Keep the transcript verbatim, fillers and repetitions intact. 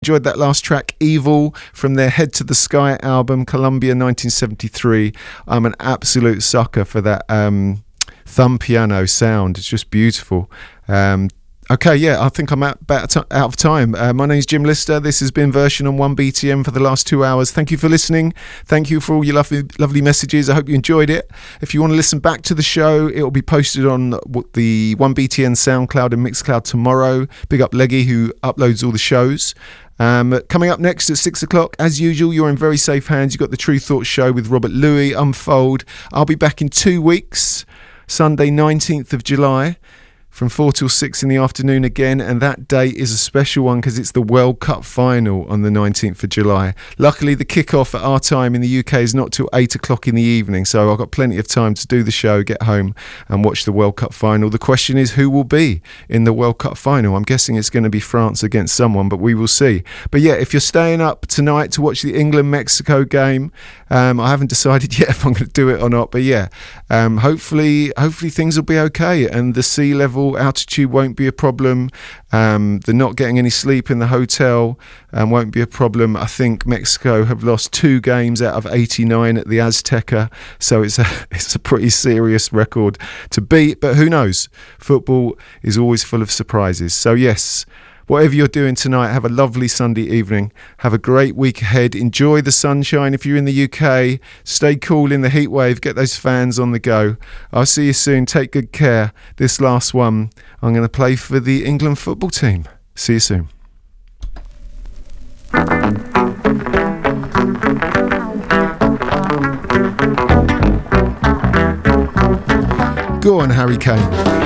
Enjoyed that last track, Evil, from their Head to the Sky album, Columbia nineteen seventy-three. I'm an absolute sucker for that um, thumb piano sound. It's just beautiful. Um, okay, yeah, I think I'm out, out of time. Uh, my name's Jim Lister. This has been Version on one B T M for the last two hours. Thank you for listening. Thank you for all your lovely, lovely messages. I hope you enjoyed it. If you want to listen back to the show, it will be posted on the one B T N SoundCloud and Mixcloud tomorrow. Big up Leggy, who uploads all the shows. Um, coming up next at six o'clock, as usual, you're in very safe hands. You've got the True Thought Show with Robert Louis, Unfold. I'll be back in two weeks, Sunday nineteenth of July, from four till six in the afternoon again, and that date is a special one because it's the World Cup final on the nineteenth of July. Luckily, the kickoff at our time in the U K is not till eight o'clock in the evening, so I've got plenty of time to do the show, get home and watch the World Cup final. The question is, who will be in the World Cup final? I'm guessing it's going to be France against someone, but we will see. But yeah, if you're staying up tonight to watch the England-Mexico game, um, I haven't decided yet if I'm going to do it or not, but yeah, um, hopefully, hopefully things will be okay and the sea level altitude won't be a problem. Um, the not getting any sleep in the hotel um, won't be a problem. I think Mexico have lost two games out of eighty-nine at the Azteca, so it's a, it's a pretty serious record to beat, but who knows? Football is always full of surprises. So yes, whatever you're doing tonight, have a lovely Sunday evening. Have a great week ahead. Enjoy the sunshine if you're in the U K. Stay cool in the heat wave. Get those fans on the go. I'll see you soon. Take good care. This last one, I'm going to play for the England football team. See you soon. Go on, Harry Kane.